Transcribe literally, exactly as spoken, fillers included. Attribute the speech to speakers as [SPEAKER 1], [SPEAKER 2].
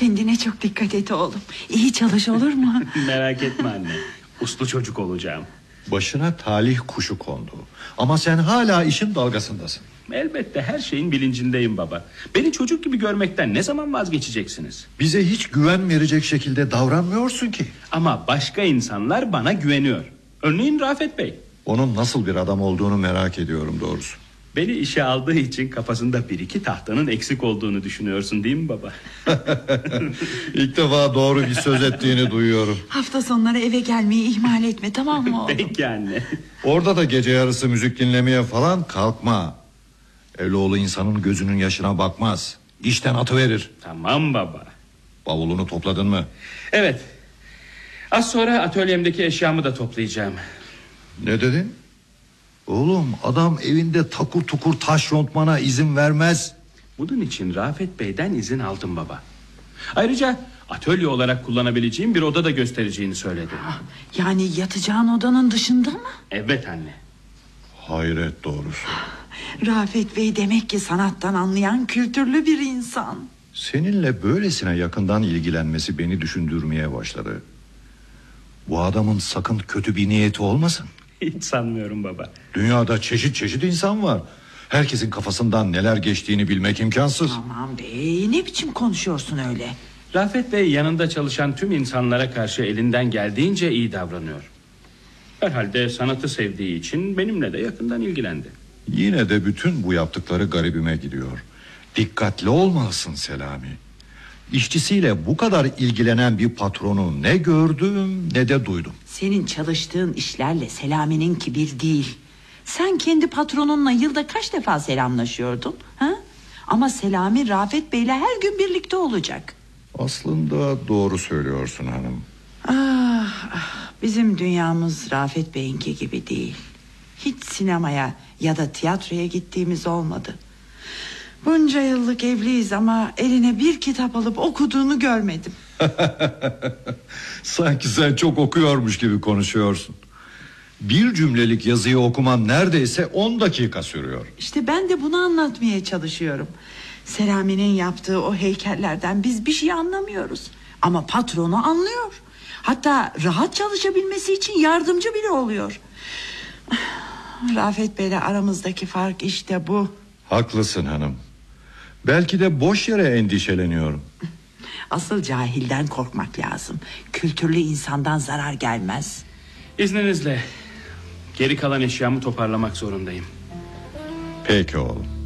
[SPEAKER 1] Kendine çok dikkat et oğlum. İyi çalış, olur mu?
[SPEAKER 2] Merak etme anne. Uslu çocuk olacağım.
[SPEAKER 3] Başına talih kuşu kondu. Ama sen hala işin dalgasındasın.
[SPEAKER 2] Elbette her şeyin bilincindeyim baba. Beni çocuk gibi görmekten ne zaman vazgeçeceksiniz?
[SPEAKER 3] Bize hiç güven verecek şekilde davranmıyorsun ki.
[SPEAKER 2] Ama başka insanlar bana güveniyor. Örneğin Rafet Bey.
[SPEAKER 3] Onun nasıl bir adam olduğunu merak ediyorum doğrusu.
[SPEAKER 2] Beni işe aldığı için kafasında bir iki tahtanın eksik olduğunu düşünüyorsun değil mi baba?
[SPEAKER 3] İlk defa doğru bir söz ettiğini duyuyorum.
[SPEAKER 1] Hafta sonları eve gelmeyi ihmal etme, tamam mı oğlum?
[SPEAKER 2] Peki anne.
[SPEAKER 3] Orada da gece yarısı müzik dinlemeye falan kalkma. Evloğlu insanın gözünün yaşına bakmaz. İşten atıverir.
[SPEAKER 2] Tamam baba.
[SPEAKER 3] Bavulunu topladın mı?
[SPEAKER 2] Evet. Az sonra atölyemdeki eşyamı da toplayacağım.
[SPEAKER 3] Ne dedin? Oğlum, adam evinde takur tukur taş yontmana izin vermez.
[SPEAKER 2] Bunun için Rafet Bey'den izin aldım baba. Ayrıca atölye olarak kullanabileceğim bir oda da göstereceğini söyledi.
[SPEAKER 1] Yani yatacağın odanın dışında mı?
[SPEAKER 2] Evet anne.
[SPEAKER 3] Hayret doğrusu.
[SPEAKER 1] Rafet Bey demek ki sanattan anlayan kültürlü bir insan.
[SPEAKER 3] Seninle böylesine yakından ilgilenmesi beni düşündürmeye başladı. Bu adamın sakın kötü bir niyeti olmasın.
[SPEAKER 2] Hiç sanmıyorum baba.
[SPEAKER 3] Dünyada çeşit çeşit insan var. Herkesin kafasından neler geçtiğini bilmek imkansız.
[SPEAKER 1] Aman bey, ne biçim konuşuyorsun öyle?
[SPEAKER 2] Rafet Bey yanında çalışan tüm insanlara karşı elinden geldiğince iyi davranıyor. Herhalde sanatı sevdiği için benimle de yakından ilgilendi.
[SPEAKER 3] Yine de bütün bu yaptıkları garibime gidiyor. Dikkatli olmalısın Selami. İşçisiyle bu kadar ilgilenen bir patronu ne gördüm ne de duydum.
[SPEAKER 1] Senin çalıştığın işlerle Selami'ninki bir değil. Sen kendi patronunla yılda kaç defa selamlaşıyordun? Ha? Ama Selami Rafet Bey'le her gün birlikte olacak.
[SPEAKER 3] Aslında doğru söylüyorsun hanım.
[SPEAKER 1] Ah, ah, bizim dünyamız Rafet Bey'inki gibi değil. Hiç sinemaya ya da tiyatroya gittiğimiz olmadı. Bunca yıllık evliyiz ama eline bir kitap alıp okuduğunu görmedim.
[SPEAKER 3] Sanki sen çok okuyormuş gibi konuşuyorsun. Bir cümlelik yazıyı okuman neredeyse on dakika sürüyor.
[SPEAKER 1] İşte ben de bunu anlatmaya çalışıyorum. Selami'nin yaptığı o heykellerden biz bir şey anlamıyoruz. Ama patronu anlıyor. Hatta rahat çalışabilmesi için yardımcı bile oluyor. Rafet Bey'le aramızdaki fark işte bu.
[SPEAKER 3] Haklısın hanım. Belki de boş yere endişeleniyorum.
[SPEAKER 1] Asıl cahilden korkmak lazım. Kültürlü insandan zarar gelmez.
[SPEAKER 2] İzninizle geri kalan eşyamı toparlamak zorundayım.
[SPEAKER 3] Peki oğlum.